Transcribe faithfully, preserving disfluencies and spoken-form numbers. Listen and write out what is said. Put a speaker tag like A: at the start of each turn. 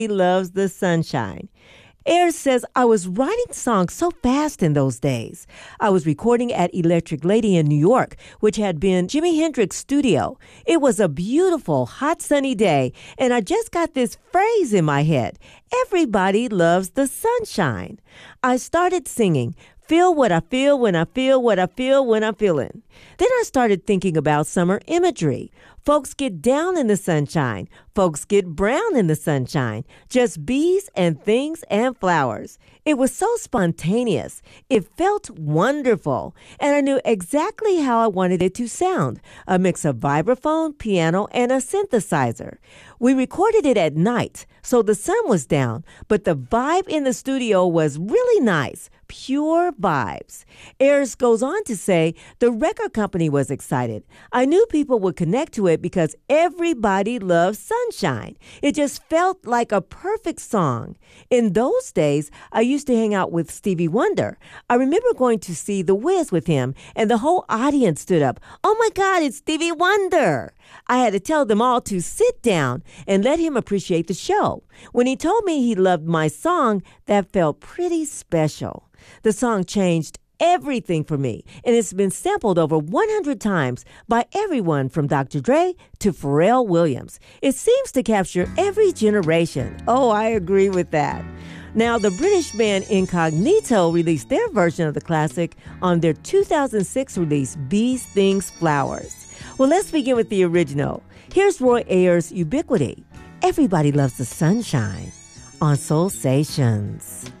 A: loves the sunshine. Ayers says, I was writing songs so fast in those days. I was recording at Electric Lady in New York, which had been Jimi Hendrix's studio. It was a beautiful, hot, sunny day, and I just got this phrase in my head. Everybody loves the sunshine. I started singing, feel what I feel when I feel what I feel when I'm feeling. Then I started thinking about summer imagery. Folks get down in the sunshine. Folks get brown in the sunshine. Just bees and things and flowers. It was so spontaneous. It felt wonderful. And I knew exactly how I wanted it to sound. A mix of vibraphone, piano, and a synthesizer. We recorded it at night, so the sun was down, but the vibe in the studio was really nice. Pure vibes. Ayers goes on to say the record company was excited. I knew people would connect to it because everybody loves sunshine. It just felt like a perfect song. In those days, I used to hang out with Stevie Wonder. I remember going to see The Wiz with him, and the whole audience stood up. Oh my God, it's Stevie Wonder! I had to tell them all to sit down and let him appreciate the show. When he told me he loved my song, that felt pretty special. The song changed everything for me, and it's been sampled over one hundred times by everyone from Doctor Dre to Pharrell Williams. It seems to capture every generation. Oh, I agree with that. Now, the British band Incognito released their version of the classic on their two thousand six release, Bees, Things, Flowers. Well, let's begin with the original. Here's Roy Ayers' Ubiquity. Everybody loves the sunshine on Soul Stations.